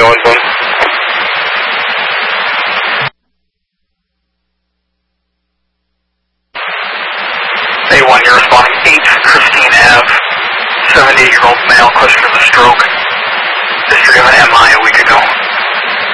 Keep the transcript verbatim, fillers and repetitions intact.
Owen Boone. A one, you're responding eight Christine Ave, seventy-eight-year-old male, question of a stroke. History of an M I a week ago.